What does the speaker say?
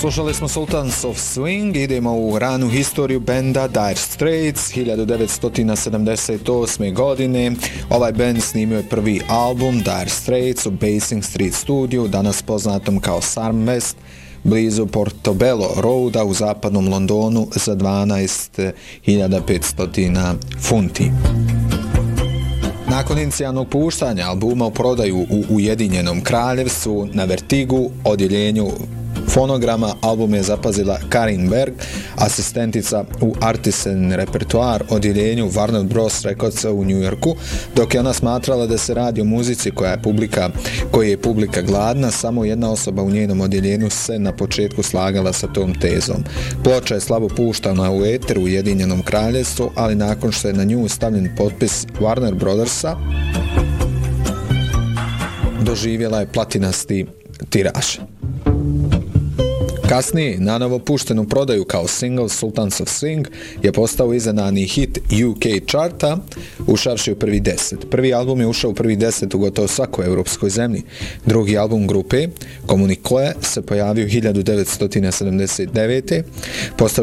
Slušali smo Sultans of Swing, idemo u ranu historiju benda Dire Straits. 1978. godine ovaj bend snimio je prvi album Dire Straits u Basing Street studiju, danas poznatom kao Sarm West, blizu Portobello Roada u zapadnom Londonu za 12.500 funti. Nakon inicijalnog puštanja albuma u prodaju u Ujedinjenom Kraljevstvu na Vertigu, odjeljenju fonograma, album je zapazila Karin Berg, asistentica u Artisan repertoar odjeljenju Warner Bros. Recordsa u New Yorku, dok je ona smatrala da se radi o muzici koja je publika gladna. Samo jedna osoba u njenom odjeljenju se na početku slagala sa tom tezom. Ploča je slabo puštana u eteru u Ujedinjenom Kraljevstvu, ali nakon što je na nju stavljen potpis Warner Brothersa, doživjela je platinasti tiraž. Kasnije, nanovo pušten u prodaju kao single Sultans of Swing, je postao iznenadni hit UK charta, ušavši u prvi 10. Prvi album je ušao u prvi 10 u gotovo svakoj europskoj zemlji. Drugi album grupe, Communique, se pojavio 1979. Postao